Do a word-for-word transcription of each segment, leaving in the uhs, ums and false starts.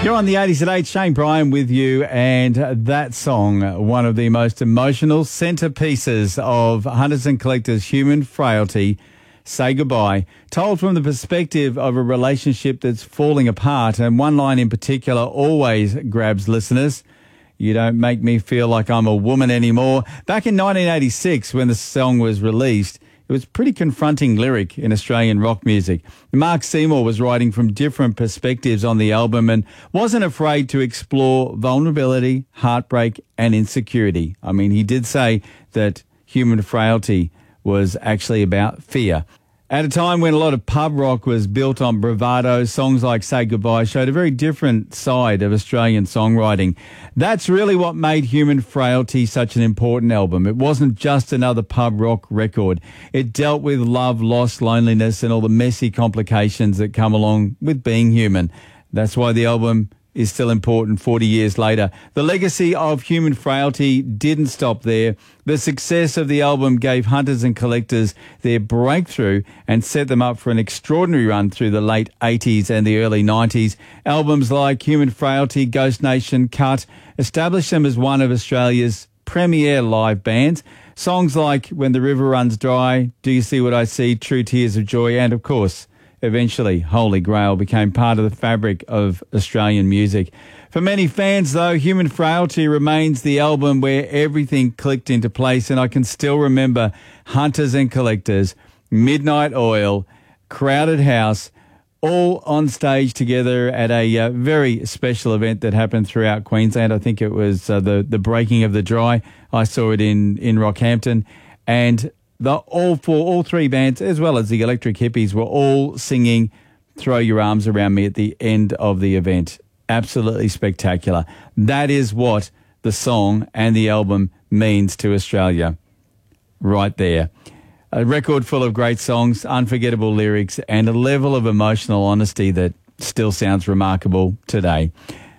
You're on the eighties at eight, Shane Bryan with you, and that song, one of the most emotional centerpieces of Hunters and Collectors' Human Frailty, Say Goodbye, told from the perspective of a relationship that's falling apart, and one line in particular always grabs listeners. You don't make me feel like I'm a woman anymore. Back in nineteen eighty-six, when the song was released, it was a pretty confronting lyric in Australian rock music. Mark Seymour was writing from different perspectives on the album and wasn't afraid to explore vulnerability, heartbreak, and insecurity. I mean, he did say that Human Frailty was actually about fear. At a time when a lot of pub rock was built on bravado, songs like Say Goodbye showed a very different side of Australian songwriting. That's really what made Human Frailty such an important album. It wasn't just another pub rock record. It dealt with love, loss, loneliness, and all the messy complications that come along with being human. That's why the album is still important forty years later. The legacy of Human Frailty didn't stop there. The success of the album gave Hunters and Collectors their breakthrough and set them up for an extraordinary run through the late eighties and the early nineties. Albums like Human Frailty, Ghost Nation, Cut established them as one of Australia's premier live bands. Songs like When the River Runs Dry, Do You See What I See, True Tears of Joy, and of course, eventually, Holy Grail became part of the fabric of Australian music. For many fans, though, Human Frailty remains the album where everything clicked into place, and I can still remember Hunters and Collectors, Midnight Oil, Crowded House, all on stage together at a uh, very special event that happened throughout Queensland. I think it was uh, the, the Breaking of the Dry. I saw it in, in Rockhampton, and The, all four, all three bands, as well as the Electric Hippies, were all singing Throw Your Arms Around Me at the end of the event. Absolutely spectacular. That is what the song and the album means to Australia. Right there. A record full of great songs, unforgettable lyrics, and a level of emotional honesty that still sounds remarkable today.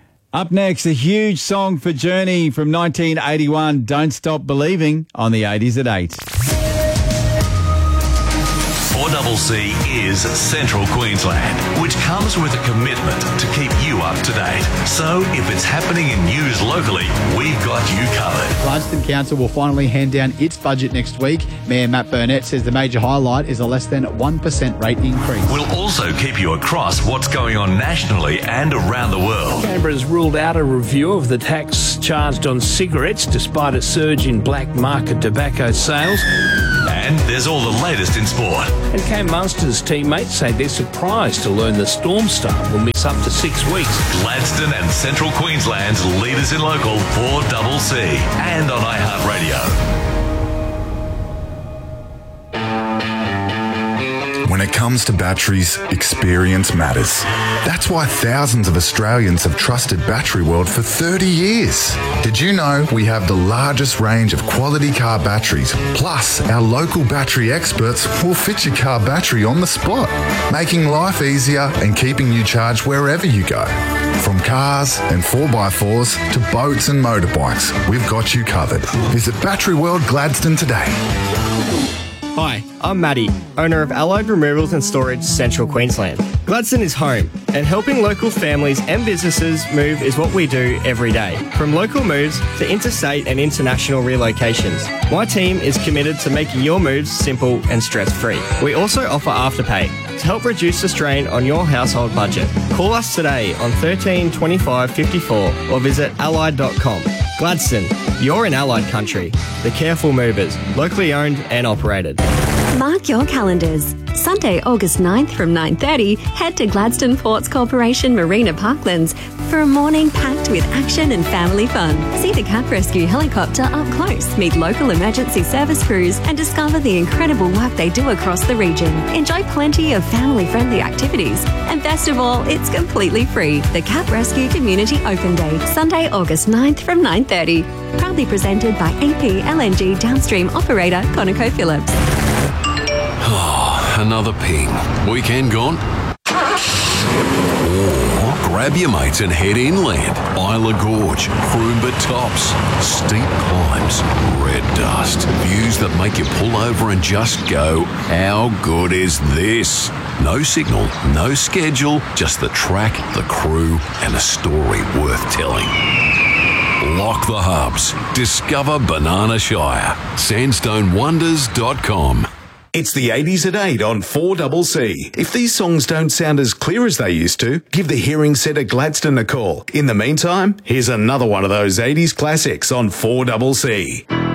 Up next, a huge song for Journey from nineteen eighty-one, Don't Stop Believing, on the eighties at eight. four C C is Central Queensland, which comes with a commitment to keep you up to date. So if it's happening in news locally, we've got you covered. Gladstone Council will finally hand down its budget next week. Mayor Matt Burnett says the major highlight is a less than one percent rate increase. We'll also keep you across what's going on nationally and around the world. Canberra's ruled out a review of the tax charged on cigarettes despite a surge in black market tobacco sales. And there's all the latest in sport. And Cam Munster's teammates say they're surprised to learn the Storm Star will miss up to six weeks. Gladstone and Central Queensland's leaders in local four C C and on iHeartRadio. When it comes to batteries, experience matters. That's why thousands of Australians have trusted Battery World for thirty years. Did you know we have the largest range of quality car batteries? Plus, our local battery experts will fit your car battery on the spot, making life easier and keeping you charged wherever you go. From cars and four by fours to boats and motorbikes, we've got you covered. Visit Battery World Gladstone today. Hi, I'm Matty, owner of Allied Removals and Storage, Central Queensland. Gladstone is home, and helping local families and businesses move is what we do every day. From local moves to interstate and international relocations, my team is committed to making your moves simple and stress-free. We also offer Afterpay to help reduce the strain on your household budget. Call us today on thirteen twenty-five fifty-four or visit allied dot com. Gladstone, you're in Allied country. The Careful Movers, locally owned and operated. Mark your calendars. Sunday, August ninth from nine thirty, head to Gladstone Ports Corporation Marina Parklands for a morning packed with action and family fun. See the Cap Rescue helicopter up close, meet local emergency service crews, and discover the incredible work they do across the region. Enjoy plenty of family-friendly activities. And best of all, it's completely free. The Cap Rescue Community Open Day, Sunday, August ninth from nine thirty. Proudly presented by A P L N G downstream operator ConocoPhillips. Oh, another ping. Weekend gone? Or grab your mates and head inland. Isla Gorge, Croomba Tops, steep climbs, red dust, views that make you pull over and just go, how good is this? No signal, no schedule, just the track, the crew, and a story worth telling. Lock the hubs. Discover Banana Shire. sandstone wonders dot com. It's the eighties at eight on four C C. If these songs don't sound as clear as they used to, give the hearing set at Gladstone a call. In the meantime, here's another one of those eighties classics on four C C.